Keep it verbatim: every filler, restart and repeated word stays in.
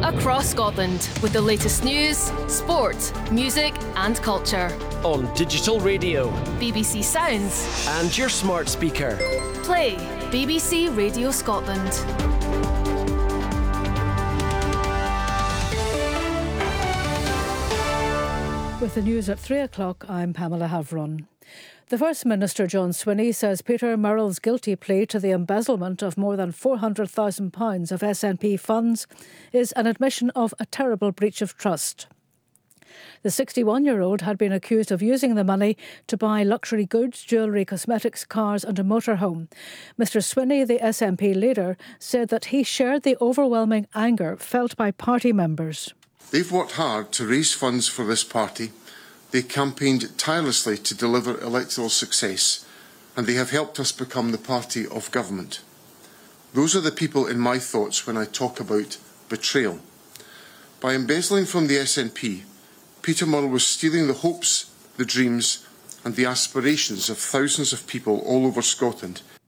across Scotland with the latest news, sport, music and culture. On digital radio, B B C Sounds and your smart speaker. Play B B C Radio Scotland. With the news at three o'clock, I'm Pamela Havron. The First Minister, John Swinney, says Peter Murrell's guilty plea to the embezzlement of more than four hundred thousand pounds of S N P funds is an admission of a terrible breach of trust. The sixty-one-year-old had been accused of using the money to buy luxury goods, jewellery, cosmetics, cars and a motorhome. Mister Swinney, the S N P leader, said that he shared the overwhelming anger felt by party members. They've worked hard to raise funds for this party. They campaigned tirelessly to deliver electoral success, and they have helped us become the party of government. Those are the people in my thoughts when I talk about betrayal. By embezzling from the S N P, Peter Murrell was stealing the hopes, the dreams and the aspirations of thousands of people all over Scotland